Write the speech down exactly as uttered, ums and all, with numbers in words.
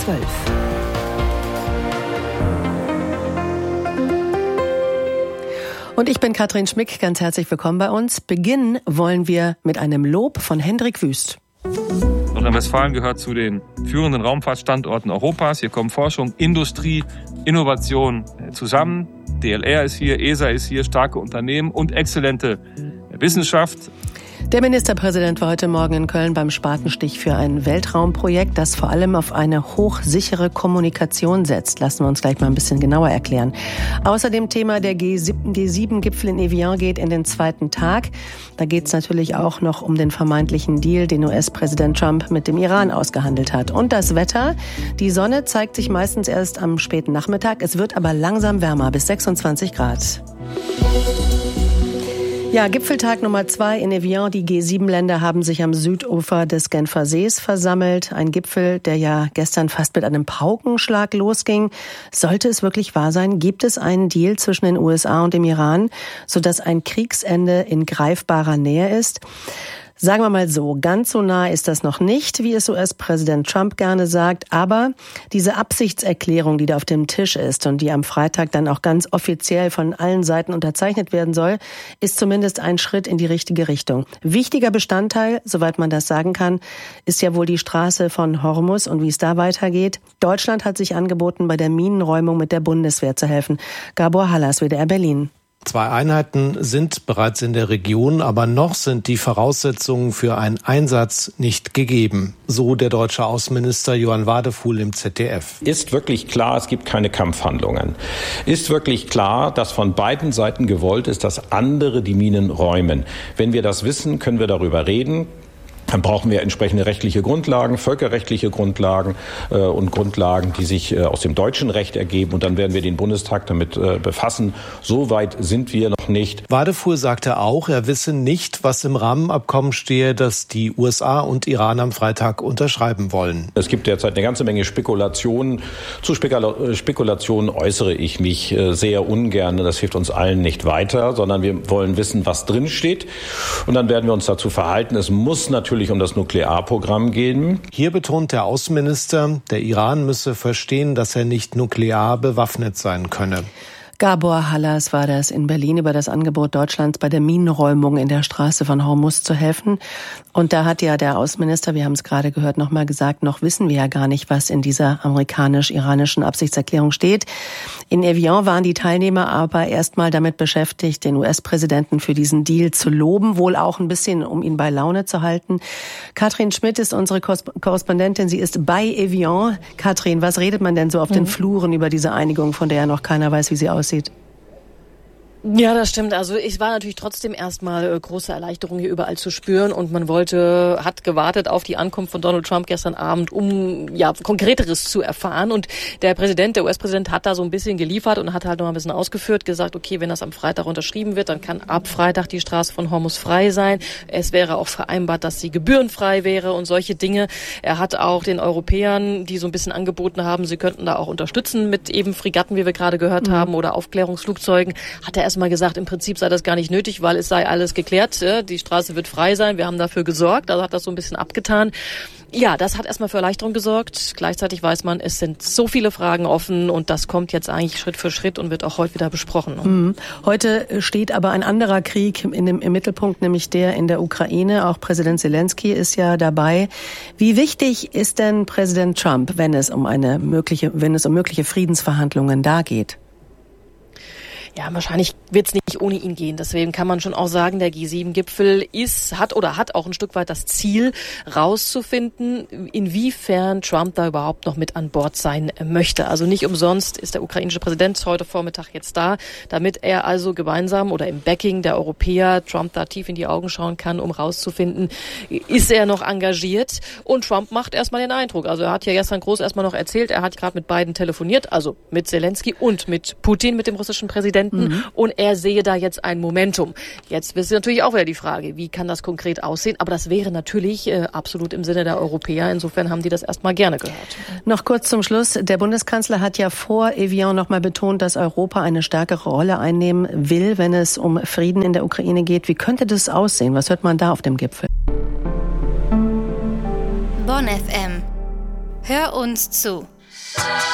zwölf. Und ich bin Katrin Schmick, ganz herzlich willkommen bei uns. Beginnen wollen wir mit einem Lob von Hendrik Wüst. Nordrhein-Westfalen gehört zu den führenden Raumfahrtstandorten Europas. Hier kommen Forschung, Industrie, Innovation zusammen. D L R ist hier, E S A ist hier, starke Unternehmen und exzellente Wissenschaft. Der Ministerpräsident war heute Morgen in Köln beim Spatenstich für ein Weltraumprojekt, das vor allem auf eine hochsichere Kommunikation setzt. Lassen wir uns gleich mal ein bisschen genauer erklären. Außer dem Thema der G sieben Gipfel in Evian geht in den zweiten Tag. Da geht es natürlich auch noch um den vermeintlichen Deal, den U S-Präsident Trump mit dem Iran ausgehandelt hat. Und das Wetter. Die Sonne zeigt sich meistens erst am späten Nachmittag. Es wird aber langsam wärmer, bis sechsundzwanzig Grad. Ja, Gipfeltag Nummer zwei in Evian. Die G sieben Länder haben sich am Südufer des Genfer Sees versammelt. Ein Gipfel, der ja gestern fast mit einem Paukenschlag losging. Sollte es wirklich wahr sein? Gibt es einen Deal zwischen den U S A und dem Iran, sodass ein Kriegsende in greifbarer Nähe ist? Sagen wir mal so, ganz so nah ist das noch nicht, wie es U S-Präsident Trump gerne sagt. Aber diese Absichtserklärung, die da auf dem Tisch ist und die am Freitag dann auch ganz offiziell von allen Seiten unterzeichnet werden soll, ist zumindest ein Schritt in die richtige Richtung. Wichtiger Bestandteil, soweit man das sagen kann, ist ja wohl die Straße von Hormuz und wie es da weitergeht. Deutschland hat sich angeboten, bei der Minenräumung mit der Bundeswehr zu helfen. Gabor Hallas, W D R Berlin. Zwei Einheiten sind bereits in der Region, aber noch sind die Voraussetzungen für einen Einsatz nicht gegeben. So der deutsche Außenminister Johann Wadefuhl im Z D F. Ist wirklich klar, es gibt keine Kampfhandlungen. Ist wirklich klar, dass von beiden Seiten gewollt ist, dass andere die Minen räumen. Wenn wir das wissen, können wir darüber reden. Dann brauchen wir entsprechende rechtliche Grundlagen, völkerrechtliche Grundlagen äh, und Grundlagen, die sich äh, aus dem deutschen Recht ergeben. Und dann werden wir den Bundestag damit äh, befassen. So weit sind wir noch nicht. Wadefuhl sagte auch, er wisse nicht, was im Rahmenabkommen stehe, das die U S A und Iran am Freitag unterschreiben wollen. Es gibt derzeit eine ganze Menge Spekulationen. Zu Spekula- Spekulationen äußere ich mich äh, sehr ungern. Das hilft uns allen nicht weiter, sondern wir wollen wissen, was drin steht. Und dann werden wir uns dazu verhalten. Es muss natürlich um das Nuklearprogramm gehen. Hier betont der Außenminister, der Iran müsse verstehen, dass er nicht nuklear bewaffnet sein könne. Gabor Hallas war das in Berlin über das Angebot Deutschlands bei der Minenräumung in der Straße von Hormuz zu helfen. Und da hat ja der Außenminister, wir haben es gerade gehört, nochmal gesagt, noch wissen wir ja gar nicht, was in dieser amerikanisch-iranischen Absichtserklärung steht. In Evian waren die Teilnehmer aber erstmal damit beschäftigt, den U S-Präsidenten für diesen Deal zu loben, wohl auch ein bisschen, um ihn bei Laune zu halten. Katrin Schmidt ist unsere Korrespondentin, sie ist bei Evian. Katrin, was redet man denn so auf mhm. den Fluren über diese Einigung, von der ja noch keiner weiß, wie sie aussieht? Sieht. Ja, das stimmt. Also es war natürlich trotzdem erstmal äh, große Erleichterung hier überall zu spüren und man wollte, hat gewartet auf die Ankunft von Donald Trump gestern Abend, um ja Konkreteres zu erfahren. Und der Präsident, der U S-Präsident hat da so ein bisschen geliefert und hat halt noch ein bisschen ausgeführt, gesagt, okay, wenn das am Freitag unterschrieben wird, dann kann ab Freitag die Straße von Hormuz frei sein. Es wäre auch vereinbart, dass sie gebührenfrei wäre und solche Dinge. Er hat auch den Europäern, die so ein bisschen angeboten haben, sie könnten da auch unterstützen mit eben Fregatten, wie wir gerade gehört mhm. haben, oder Aufklärungsflugzeugen, hat er erst mal gesagt, im Prinzip sei das gar nicht nötig, weil es sei alles geklärt. Die Straße wird frei sein. Wir haben dafür gesorgt. Also hat das so ein bisschen abgetan. Ja, das hat erstmal für Erleichterung gesorgt. Gleichzeitig weiß man, es sind so viele Fragen offen und das kommt jetzt eigentlich Schritt für Schritt und wird auch heute wieder besprochen. Mhm. Heute steht aber ein anderer Krieg in dem, im Mittelpunkt, nämlich der in der Ukraine. Auch Präsident Zelensky ist ja dabei. Wie wichtig ist denn Präsident Trump, wenn es um eine mögliche, wenn es um mögliche Friedensverhandlungen da geht? Ja, wahrscheinlich wird es nicht ohne ihn gehen. Deswegen kann man schon auch sagen, der G sieben Gipfel ist, hat oder hat auch ein Stück weit das Ziel, rauszufinden, inwiefern Trump da überhaupt noch mit an Bord sein möchte. Also nicht umsonst ist der ukrainische Präsident heute Vormittag jetzt da, damit er also gemeinsam oder im Backing der Europäer Trump da tief in die Augen schauen kann, um rauszufinden, ist er noch engagiert? Und Trump macht erstmal den Eindruck. Also er hat ja gestern groß erstmal noch erzählt, er hat gerade mit beiden telefoniert, also mit Zelensky und mit Putin, mit dem russischen Präsidenten. Mhm. Und er sehe da jetzt ein Momentum. Jetzt ist natürlich auch wieder die Frage, wie kann das konkret aussehen? Aber das wäre natürlich äh, absolut im Sinne der Europäer. Insofern haben die das erstmal gerne gehört. Noch kurz zum Schluss. Der Bundeskanzler hat ja vor Evian nochmal betont, dass Europa eine stärkere Rolle einnehmen will, wenn es um Frieden in der Ukraine geht. Wie könnte das aussehen? Was hört man da auf dem Gipfel? Bonn F M. Hör uns zu.